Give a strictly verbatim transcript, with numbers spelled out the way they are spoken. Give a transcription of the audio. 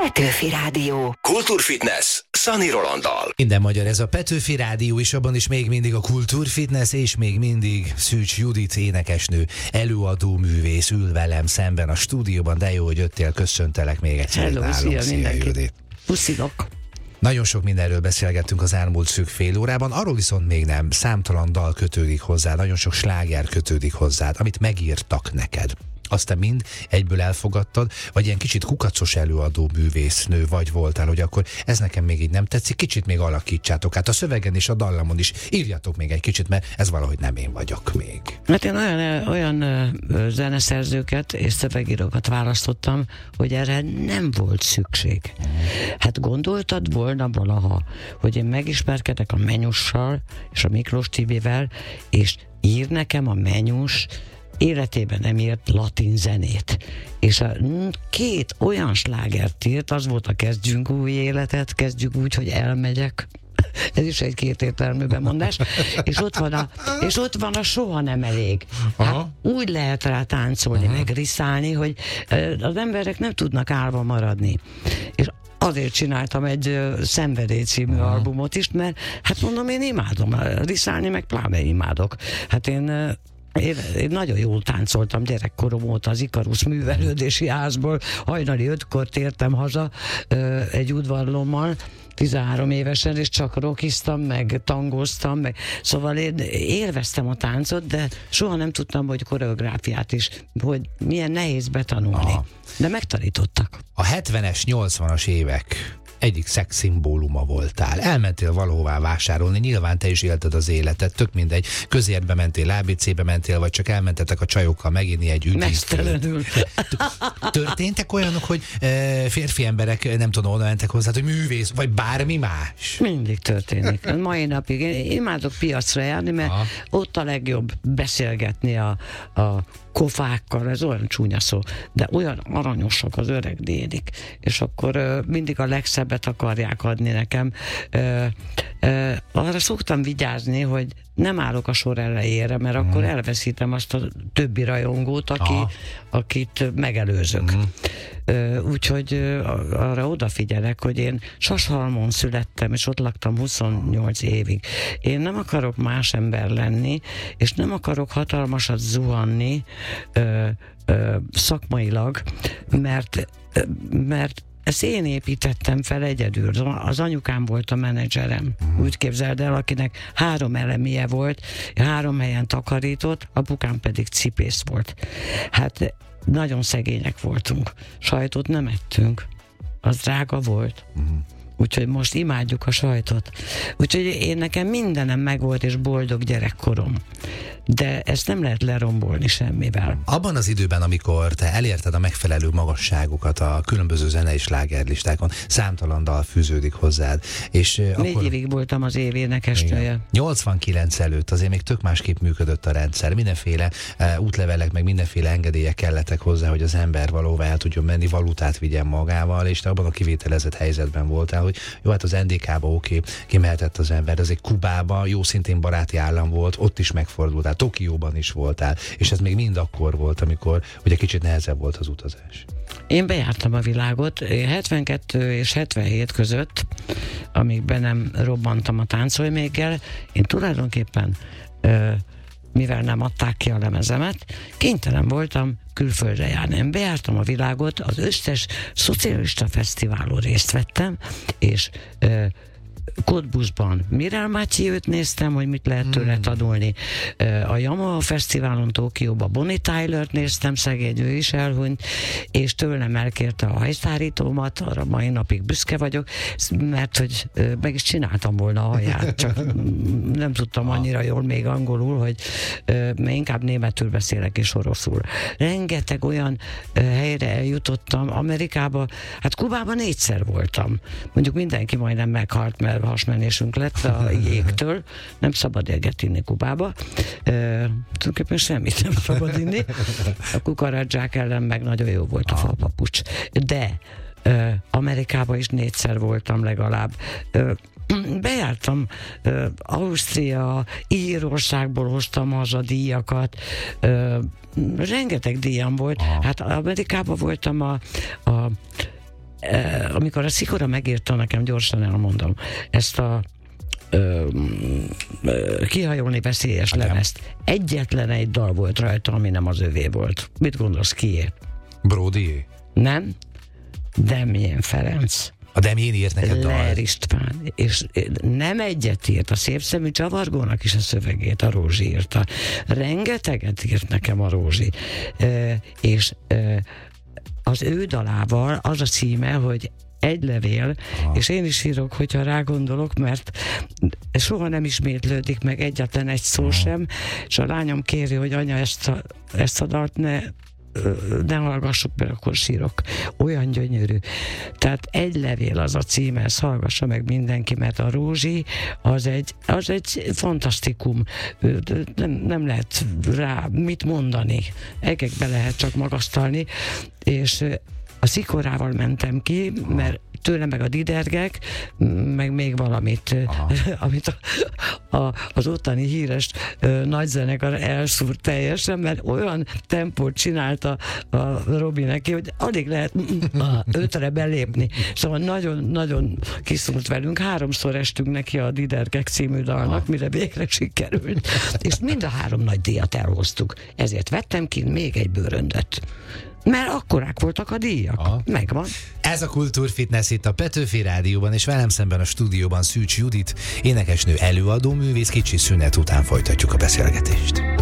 Petőfi Rádió. Kultúrfitness Szani Rolanddal. Minden magyar, ez a Petőfi Rádió, és abban is még mindig a Kultúrfitness, és még mindig Szűcs Judit énekesnő, előadó művész ül velem szemben a stúdióban. De jó, hogy jöttél, köszöntelek még egyszer. Hello, szia, szia Judit. Puszilok. Nagyon sok mindenről beszélgettünk az elmúlt szűk fél órában, arról viszont még nem. Számtalan dal kötődik hozzá, nagyon sok sláger kötődik hozzád, amit megírtak neked. Azt te mind egyből elfogadtad, vagy ilyen kicsit kukacos előadó művésznő vagy voltál, hogy akkor ez nekem még így nem tetszik, kicsit még alakítsátok át a szövegen és a dallamon is, írjatok még egy kicsit, mert ez valahogy nem én vagyok még. Mert én olyan, olyan ö, zeneszerzőket és szövegírókat választottam, hogy erre nem volt szükség. Hát gondoltad volna valaha, hogy én megismerkedek a Menyussal és a Miklós Tibivel, és ír nekem a Menyus életében nem írt latin zenét. És a két olyan slágert írt, az volt a Kezdjünk új életet, kezdjük úgy, hogy elmegyek. Ez is egy kétértelmű bemondás. És ott van a, és ott van a Soha nem elég. Hát úgy lehet rá táncolni, aha, meg riszálni, hogy az emberek nem tudnak állva maradni. És azért csináltam egy uh, Szenvedély című aha. albumot is, mert hát mondom, én imádom riszálni, meg pláne imádok. Hát én uh, Én, én nagyon jól táncoltam gyerekkorom óta az Ikarusz művelődési házból. Hajnali ötkor tértem haza ö, egy udvarlommal, tizenhárom évesen, és csak rockiztam, meg tangoztam, meg... Szóval én élveztem a táncot, de soha nem tudtam, hogy koreográfiát is, hogy milyen nehéz betanulni. Aha. De megtanítottak. A hetvenes, nyolcvanas évek egyik szexszimbóluma voltál. Elmentél valahová vásárolni, nyilván te is élted az életet, tök mindegy, közértbe mentél, á bé cébe mentél, vagy csak elmentetek a csajokkal meginni egy üdítőt. Mesztelenül. Történtek olyanok, hogy e, férfi emberek, nem tudom, oda mentek hozzá, hogy művész, vagy bármi más? Mindig történik. Mai napig. Én imádok piacra járni, mert aha. ott a legjobb beszélgetni a, a kofákkal, ez olyan csúnya szó, de olyan aranyosak az öreg nénik, és akkor uh, mindig a legszebbet akarják adni nekem. Uh, uh, arra szoktam vigyázni, hogy nem állok a sor elejére, mert mm. akkor elveszítem azt a többi rajongót, aki, akit megelőzök. Mm. Uh, úgyhogy uh, arra odafigyelek, hogy én Sashalmon születtem, és ott laktam huszonnyolc évig. Én nem akarok más ember lenni, és nem akarok hatalmasat zuhanni uh, uh, szakmailag, mert, uh, mert ezt én építettem fel egyedül. Az anyukám volt a menedzserem. Úgy képzeld el, akinek három elemie volt, három helyen takarított, apukám pedig cipész volt. Hát nagyon szegények voltunk. Sajtot nem ettünk. Az drága volt. Úgyhogy most imádjuk a sajtot. Úgyhogy én nekem mindenem megvolt, és boldog gyerekkorom. De ezt nem lehet lerombolni semmivel. Abban az időben, amikor te elérted a megfelelő magasságokat a különböző zenei slágerlistákon, számtalan dal fűződik hozzád. És Négy akkor... évig voltam az év énekesnője. nyolcvankilenc előtt azért még tök másképp működött a rendszer. Mindenféle uh, útlevelek, meg mindenféle engedélyek kellettek hozzá, hogy az ember valóban el tudjon menni, valutát vigyen magával, és te abban a kivételezett helyzetben voltál, hogy jó, hát az en dé ká-ba oké, okay, kimehetett az ember, azért Kubába, jó szintén baráti állam volt, ott is megfordultál, Tokióban is voltál, és ez még mind akkor volt, amikor ugye kicsit nehezebb volt az utazás. Én bejártam a világot, hetvenkettő és hetvenhét között, amíg be nem robbantam a táncolméggel, én tulajdonképpen ö, mivel nem adták ki a lemezemet, kénytelen voltam külföldre járni. Én bejártam a világot, az összes szocialista fesztiválon részt vettem, és ö, Cottbusban Mirel Mathieu-t néztem, hogy mit lehet tőle tanulni. A Yamaha Fesztiválon Tokióban Bonnie Tyler-t néztem, szegény, ő is elhunyt, és tőlem elkérte a hajszárítómat, arra mai napig büszke vagyok, mert hogy meg is csináltam volna a haját, csak nem tudtam annyira jól még angolul, hogy inkább németül beszélek és oroszul. Rengeteg olyan helyre eljutottam, Amerikába, hát Kubában négyszer voltam. Mondjuk mindenki majdnem meghalt, mert hasmenésünk lett a jégtől, nem szabad jeget inni Kubába. E, tulajdonképpen semmit nem szabad inni. A kukaradzsák ellen meg nagyon jó volt a fapapucs. De e, Amerikában is négyszer voltam legalább. E, bejártam e, Ausztria, Írországból hoztam haza díjakat, e, rengeteg díjam volt. Hát Amerikában voltam a, a amikor a Szikora megírta nekem, gyorsan elmondom, ezt a ö, ö, kihajolni veszélyes hát lemezt, egyetlen egy dal volt rajta, ami nem az övé volt. Mit gondolsz, kié? Brody? Nem? Demjén Ferenc. A Demjén írt neked dal? Ler István, és nem egyet írt, a Szép szemű csavargónak is a szövegét a Rózsi írta. Rengeteget írt nekem a Rózsi. E, és e, az ő dalával az a címe, hogy Egy levél, aha, és én is írok, hogyha rágondolok, mert soha nem ismétlődik meg egyetlen egy szó aha sem, és a lányom kéri, hogy anya, ezt a, ezt a dalt ne ne hallgassuk, mert akkor sírok. Olyan gyönyörű. Tehát Egy levél az a címe, ezt hallgassa meg mindenki, mert a Rózsi az egy, az egy fantasztikum. Nem, nem lehet rá mit mondani. Egekbe lehet csak magasztalni, és a Szikorával mentem ki, mert tőle meg a didergek, meg még valamit, amit a, a, az ottani híres ö, nagyzenekar elszúrt teljesen, mert olyan tempót csinálta a Robi neki, hogy alig lehet a, ötre belépni. Szóval nagyon-nagyon kiszúrt velünk. Háromszor estünk neki a Didergek című dalnak, mire végre sikerült. És mind a három nagy díjat elhoztuk. Ezért vettem ki még egy bőröndöt. Mert akkorák voltak a díjak. Aha. Megvan. Ez a Kultúrfitness itt a Petőfi Rádióban, és velem szemben a stúdióban Szűcs Judit, énekesnő, előadó művész. Kicsi szünet után folytatjuk a beszélgetést.